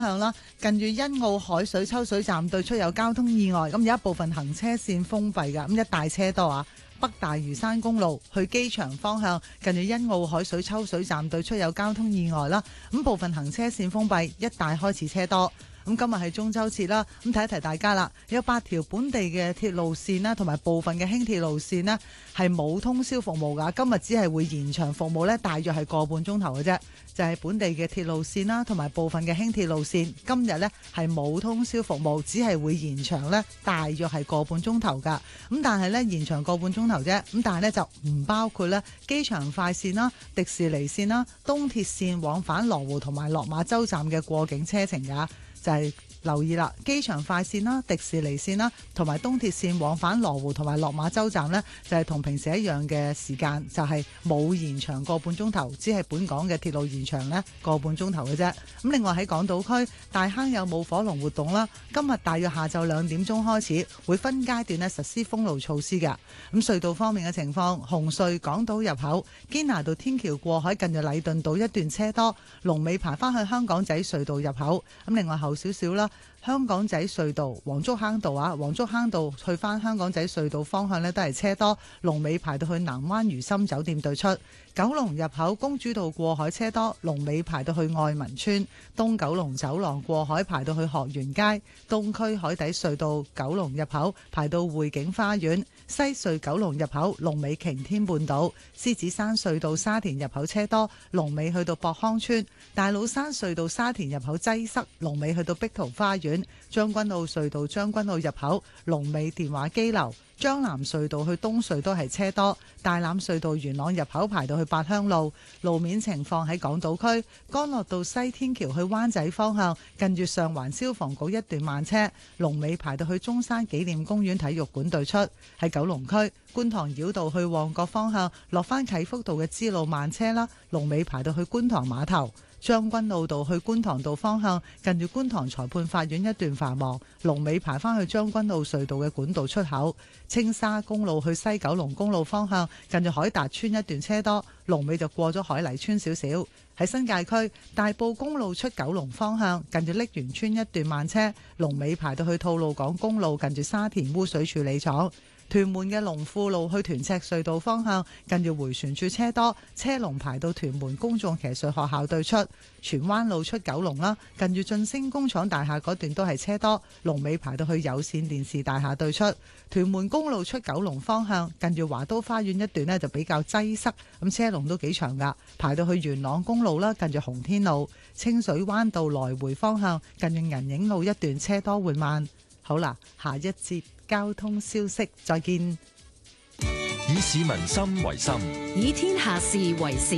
向啦，近住欣澳海水抽水站對出有交通意外，咁有一部分行車線封閉㗎，咁一大車多啊。北大嶼山公路去機場方向，近住欣澳海水抽水站對出有交通意外啦，咁部分行車線封閉，一帶開始車多。咁今日係中秋節啦，咁提一提大家啦，有8條本地嘅鐵路線啦，同埋部分嘅輕鐵路線呢係冇通宵服務㗎。今日只係會延長服務呢，大約係個半鐘頭嘅啫。就係本地嘅鐵路線啦，同埋部分嘅輕鐵路線，今日呢係冇通宵服務，只係會延長呢，大約係個半鐘頭㗎。咁但係呢，延長個半鐘頭啫，咁但係呢，就唔包括呢機場快線啦、迪士尼線啦、東鐵線往返羅湖同埋落馬洲站嘅過境車程㗎。就係留意啦，機場快線啦、迪士尼線啦，同埋東鐵線往返羅湖同埋落馬洲站呢，就係同平時一樣嘅時間，就係冇延長個半鐘頭，只係本港嘅鐵路延長呢個半鐘頭嘅啫。咁另外喺港島區大坑有舞火龍活動啦，今日大約下晝2點鐘開始，會分階段呢實施封路措施嘅。咁隧道方面嘅情況，紅隧港島入口堅拿道天橋過海近住禮頓道一段車多，龍尾排返去香港仔隧道入口。咁另外後少少啦，香港仔隧道黃竹坑道啊，黃竹坑道去返香港仔隧道方向呢都係車多，龍尾排到去南灣如心酒店對出。九龍入口公主道過海車多，龍尾排到去愛民村。東九龍走廊過海排到去學園街。東區海底隧道九龍入口排到匯景花園。西隧九龍入口龍尾擎天半島。獅子山隧道沙田入口車多，龍尾去到博康村。大老山隧道沙田入口擠塞，龍尾去到碧桃花園。將軍澳隧道將軍澳入口龍尾電話機樓。將南隧道去東隧都係車多，大欖隧道元朗入口排到去八鄉路。路面情況喺港島區，干諾道西天橋去灣仔方向，近住上環消防局一段慢車，龍尾排到去中山紀念公園體育館對出。喺九龍區，觀塘繞道去旺角方向，落返啟福道嘅支路慢車啦，龍尾排到去觀塘碼頭。將軍澳道去觀塘道方向，近住觀塘裁判法院一段繁忙，龍尾排返去將軍澳隧道嘅管道出口。青沙公路去西九龍公路方向，近住海達村一段車多，龍尾就過咗海泥村少少。喺新界區，大埔公路出九龍方向，近住瀝源村一段慢車，龍尾排到去吐露港公路近住沙田污水處理廠。屯門嘅龍富路去屯赤隧道方向，近住迴旋處車多，車龍排到屯門公眾騎術學校對出。荃灣路出九龍啦，近住晉升工廠大廈嗰段都係車多，龍尾排到去有線電視大廈對出。屯門公路出九龍方向，近住華都花園一段呢就比較擠塞，咁車龍都幾長噶，排到去元朗公路啦，近住洪天路。清水灣道來回方向，近住銀影路一段車多緩慢。好啦，下一節交通消息，再見。 以市民心為心， 以天下事為事。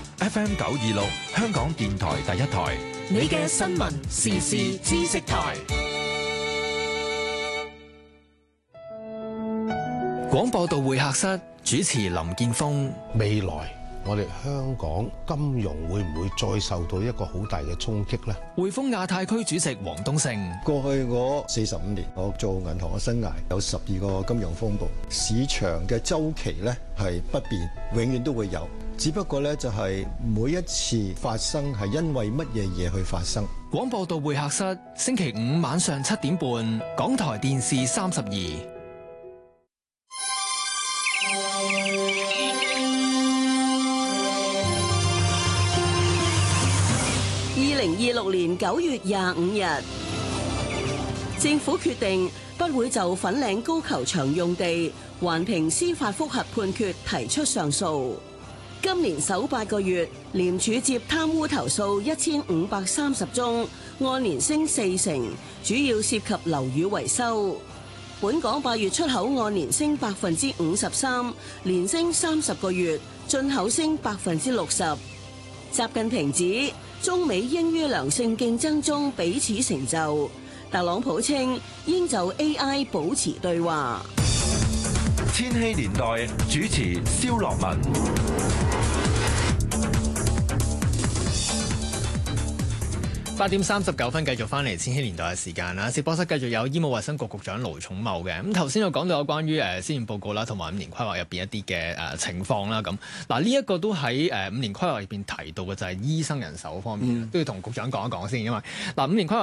FM 926，香港電台第一台， 你嘅新聞時事知識台。 廣播道會客室主持林建峰。 未來我哋香港金融會唔會再受到一個好大嘅衝擊呢？ 匯豐亞太區主席黃東勝。 過去我45年，我做銀行嘅生涯有12個金融風暴，市場嘅周期呢係不變，永遠都會有，只不過呢就係每一次發生係因為乜嘢嘢去發生。 廣播道會客室星期五晚上7點半，港台電視32。 2026年9月25日，政府決定不會就粉嶺高球場用地環評司法覆核判決提出上訴。今年首8個月，廉署接貪污投訴1530宗，按年升4成，主要涉及樓宇維修。本港8月出口按年升53%，連升30個月，進口升60%。習近平指，中美應於良性競爭中彼此成就。特朗普稱應就 AI 保持對話。 千禧年代主持蕭樂文。 8:39，繼續翻嚟千禧年代嘅時間啦。直播室繼續有醫務衛生局局長盧寵茂嘅。咁頭先有講到有關於施政報告啦，同埋5年規劃入邊一啲嘅情況啦。咁嗱，呢一個都喺5年規劃入邊提到嘅就係醫生人手方面，都要同局長講一講先，因為嗱5年規劃